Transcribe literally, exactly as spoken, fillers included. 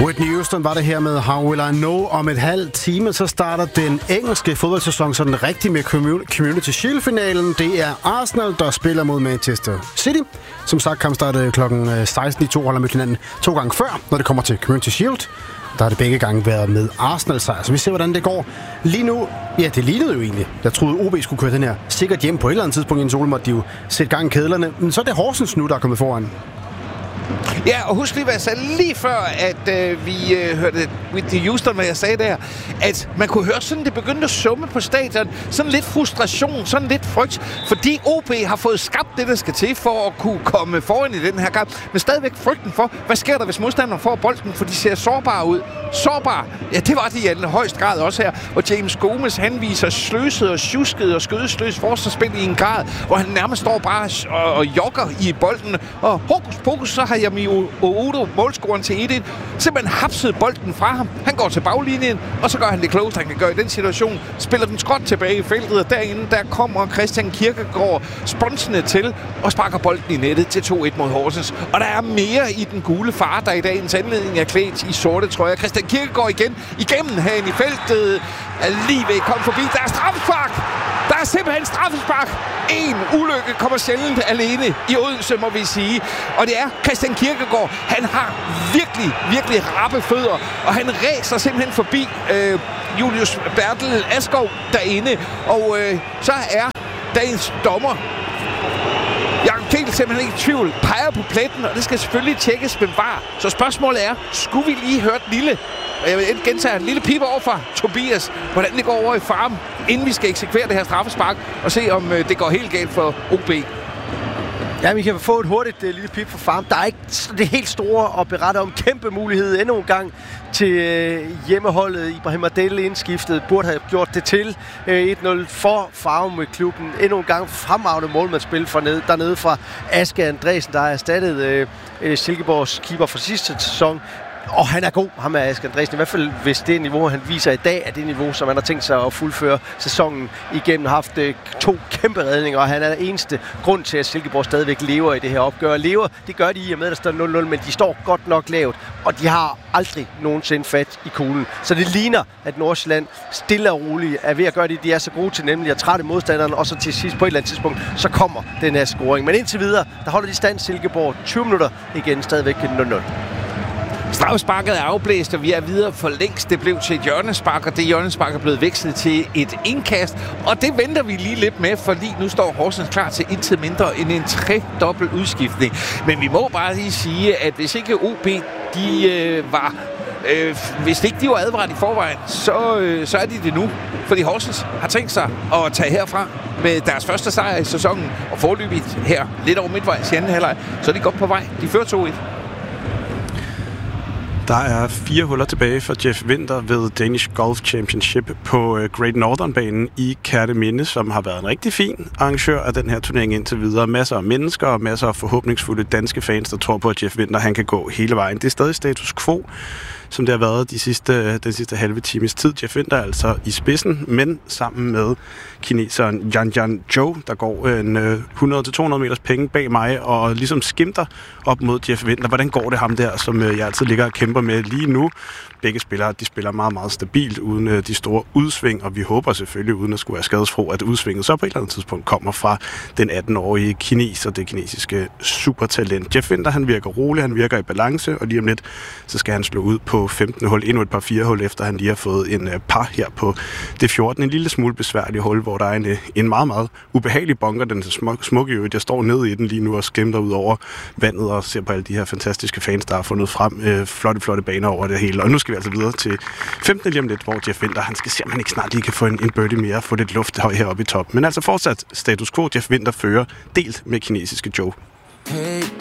Whitney Houston var det her med How Will I Know. Om et halvt time, så starter den engelske fodboldsæson sådan rigtig med Community Shield-finalen. Det er Arsenal, der spiller mod Manchester City. Som sagt, kampen startede klokken seksten. De to holder med hinanden to gange før, når det kommer til Community Shield. Der har det begge gange været med Arsenal-sejr. Så vi ser, hvordan det går. Lige nu, ja, det lignede jo egentlig. Jeg troede, O B skulle køre den her sikkert hjem på et eller andet tidspunkt. I en sol måtte de jo sætte gang i kedlerne. Men så er det Horsens nu, der er kommet foran. Ja, og husk lige, hvad jeg sagde lige før, at øh, vi øh, hørte Whitney Houston, hvad jeg sagde der, at man kunne høre sådan, det begyndte at summe på stadion. Sådan lidt frustration, sådan lidt frygt, fordi O B har fået skabt det, der skal til for at kunne komme foran i den her kamp. Men stadigvæk frygten for, hvad sker der, hvis modstanderen får bolden, for de ser sårbare ud. Sårbare, ja, det var de i allerhøjst grad også her, og James Gomez, han viser sløset og tjusket og skødesløs forsvarsspil i en grad, hvor han nærmest står bare og, og jogger i bolden, og hokus pokus, så har Yami Oudo, målscoren til et et, simpelthen hapset bolden fra ham. Han går til baglinjen, og så gør han det klogest, han kan gøre i den situation. Spiller den skråt tilbage i feltet, og derinde, der kommer Christian Kierkegaard sponsende til og sparker bolden i nettet til to et mod Horsens. Og der er mere i den gule far, der i dagens anledning er klædt i sorte trøjer. Christian Kierkegaard igen igennem herinde i feltet. Lige ved kom forbi. Der er straffespark! Der er simpelthen straffespark! En ulykke kommer sjældent alene i Odense, må vi sige. Og det er Christian Kierkegaard. Han har virkelig, virkelig rappe fødder. Og han ræser simpelthen forbi øh, Julius Bertel Askov derinde. Og øh, så er dagens dommer, Jakob Kjeld, simpelthen ikke i tvivl, peger på pletten, og det skal selvfølgelig tjekkes med V A R. Så spørgsmålet er, skulle vi lige høre et lille, jeg vil gentage en lille pipe over fra Tobias, hvordan det går over i farm, inden vi skal eksekvere det her straffespark, og se om øh, det går helt galt for O B. Ja, vi kan få et hurtigt uh, lille pip for farm. Der er ikke det helt store at berette om. Kæmpe mulighed endnu en gang til uh, hjemmeholdet. Ibrahim Adel indskiftet burde have gjort det til uh, et nul for Farum med klubben. Endnu en gang fremragende målmandsspil for ned, dernede fra Aske Andresen, der har erstattet uh, uh, Silkeborgs keeper fra sidste sæson. Og han er god, ham er Aske Andresen. I hvert fald, hvis det niveau, han viser i dag, er det niveau, som han har tænkt sig at fuldføre sæsonen igennem. Har haft øh, to kæmpe redninger, og han er den eneste grund til, at Silkeborg stadigvæk lever i det her opgør. Lever, det gør de i og med, at der står nul nul, men de står godt nok lavt, og de har aldrig nogensinde fat i kuglen. Så det ligner, at Nordsjælland stille og roligt er ved at gøre det, de er så gode til, nemlig at trætte modstanderen, og så til sidst på et eller andet tidspunkt, så kommer den her scoring. Men indtil videre, der holder de stand Silkeborg tyve minutter igen, stadigvæk nul nul. Straffesparket er afblæst, og vi er videre for længst. Det blev til et hjørnespark, og det hjørnespark er blevet vekslet til et indkast. Og det venter vi lige lidt med, fordi nu står Horsens klar til intet mindre end en tre-dobbelt udskiftning. Men vi må bare lige sige, at hvis ikke O B de øh, var... Øh, hvis ikke de var advaret i forvejen, så, øh, så er de det nu. Fordi Horsens har tænkt sig at tage herfra med deres første sejr i sæsonen. Og forløbigt her, lidt over midtvejs i anden halvleg, så er de godt på vej. De fører to et. Der er fire huller tilbage for Jeff Winther ved Danish Golf Championship på Great Northern-banen i Kerteminde, som har været en rigtig fin arrangør af den her turnering indtil videre. Masser af mennesker og masser af forhåbningsfulde danske fans, der tror på, at Jeff Winther han kan gå hele vejen. Det er stadig status quo, som det har været de sidste, den sidste halve times tid. Jeff Winther er altså i spidsen, men sammen med kineseren Yan Yan Zhou, der går en hundrede til to hundrede meters penge bag mig, og ligesom skimter op mod Jeff Winther. Hvordan går det ham der, som jeg altid ligger og kæmper med lige nu? Begge spillere, de spiller meget, meget stabilt, uden de store udsving, og vi håber selvfølgelig, uden at skulle være skadesfro, at udsvinget så på et eller andet tidspunkt kommer fra den atten-årige kines og det kinesiske supertalent. Jeff Winther, han virker rolig, han virker i balance, og lige om lidt, så skal han slå ud på femtende hul, endnu et par fire hul, efter han lige har fået en par her på det fjortende. En lille smule besværlig hul, hvor der er en, en meget, meget ubehagelig bunker. Den er smuk, smuk i øvrigt. Jeg står nede i den lige nu og skimter ud over vandet og ser på alle de her fantastiske fans, der har fundet frem. Øh, flotte, flotte baner over det hele. Og nu skal vi altså videre til femtende lige om lidt, hvor Jeff Winther, han skal se, om han ikke snart lige kan få en, en birdie mere og få lidt luft heroppe i top. Men altså fortsat status quo. Jeff Winther fører delt med kinesiske Joe. Hey,